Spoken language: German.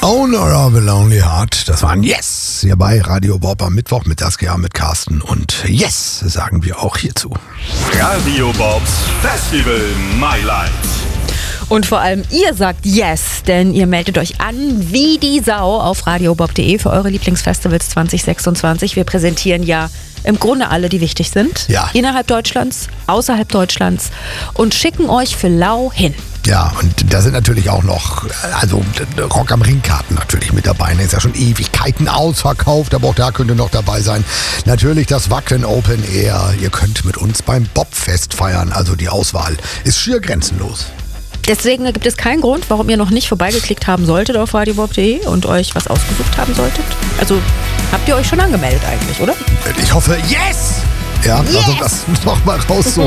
Owner of a Lonely Heart, das war ein Yes hier bei Radio Bob am Mittwoch mit Saskia, mit Carsten und Yes sagen wir auch hierzu. Radio Bobs Festival My Life. Und vor allem ihr sagt Yes, denn ihr meldet euch an wie die Sau auf radiobob.de für eure Lieblingsfestivals 2026. Wir präsentieren ja im Grunde alle, die wichtig sind. Ja. Innerhalb Deutschlands, außerhalb Deutschlands und schicken euch für lau hin. Ja, und da sind natürlich auch noch, also Rock am Ring-Karten natürlich mit dabei. Ist ja schon Ewigkeiten ausverkauft, aber auch da könnt ihr noch dabei sein. Natürlich das Wacken Open Air. Ihr könnt mit uns beim Bobfest feiern. Also die Auswahl ist schier grenzenlos. Deswegen gibt es keinen Grund, warum ihr noch nicht vorbeigeklickt haben solltet auf radiobob.de und euch was ausgesucht haben solltet. Also habt ihr euch schon angemeldet eigentlich, oder? Ich hoffe, yes! Ja, yes! Lass uns das nochmal raussuchen.